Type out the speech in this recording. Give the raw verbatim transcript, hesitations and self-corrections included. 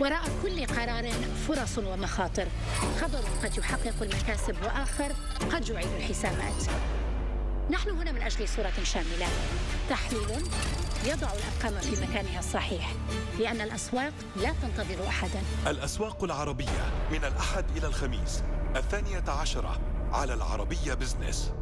وراء كل قرار فرص ومخاطر، خبر قد يحقق المكاسب وآخر قد يعيد الحسابات. نحن هنا من أجل صورة شاملة، تحليل يضع الأرقام في مكانها الصحيح، لأن الأسواق لا تنتظر أحدا. الأسواق العربية من الأحد إلى الخميس الثانية عشرة على العربية بزنس.